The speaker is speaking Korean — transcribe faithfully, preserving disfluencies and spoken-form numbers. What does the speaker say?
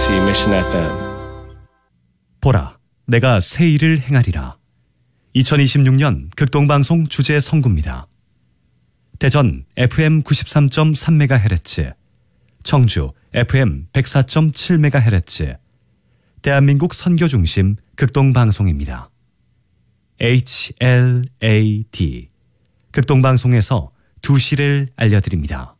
케이비씨 Mission 에프엠. 보라, 내가 새 일을 행하리라. 이천이십육 년 극동방송 주제 선구입니다. 대전 에프엠 구십삼 점 삼 메가헤르츠, 청주 에프엠 백사 점 칠 메가헤르츠, 대한민국 선교중심 극동방송입니다. 에이치 엘 에이 디, 극동방송에서 두 시를 알려드립니다.